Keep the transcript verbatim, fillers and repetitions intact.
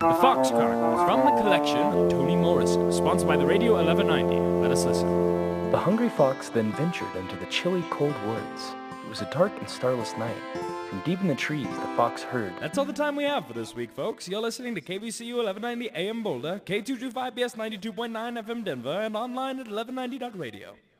The Fox Chronicles from the collection of Toni Morrison, sponsored by the Radio eleven ninety. Let us listen. The hungry fox then ventured into the chilly, cold woods. It was a dark and starless night. From deep in the trees, the fox heard. That's all the time we have for this week, folks. You're listening to K V C U eleven ninety A M Boulder, K two twenty-five B S ninety-two point nine F M Denver, and online at eleven ninety dot radio.